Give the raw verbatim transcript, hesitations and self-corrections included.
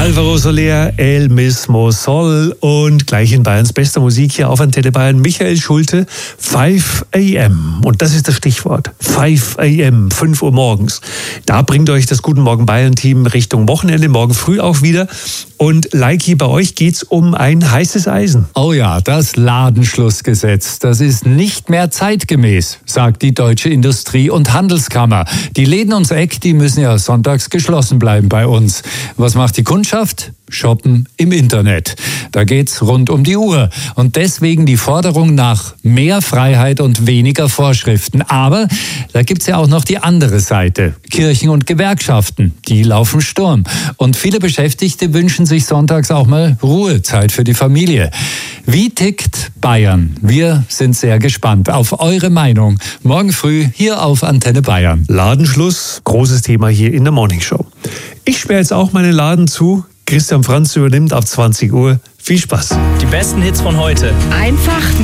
Alvaro Soler, El Mismo Sol und gleich in Bayerns bester Musik hier auf Antenne Bayern Michael Schulte, five a m Und das ist das Stichwort, five a m, fünf Uhr morgens. Da bringt euch das Guten Morgen Bayern-Team Richtung Wochenende, morgen früh auch wieder. Und Leiki, bei euch geht's um ein heißes Eisen. Oh ja, das Ladenschlussgesetz, das ist nicht mehr zeitgemäß, sagt die Deutsche Industrie- und Handelskammer. Die Läden ums Eck, die müssen ja sonntags geschlossen bleiben bei uns. Was macht die Kundschaft? Shoppen im Internet. Da geht's rund um die Uhr. Und deswegen die Forderung nach mehr Freiheit und weniger Vorschriften. Aber da gibt's ja auch noch die andere Seite. Kirchen und Gewerkschaften, die laufen Sturm. Und viele Beschäftigte wünschen sich sonntags auch mal Ruhezeit für die Familie. Wie tickt Bayern? Wir sind sehr gespannt auf eure Meinung. Morgen früh hier auf Antenne Bayern. Ladenschluss, großes Thema hier in der Morningshow. Ich sperre jetzt auch meinen Laden zu. Christian Franz übernimmt ab zwanzig Uhr. Viel Spaß. Die besten Hits von heute. Einfach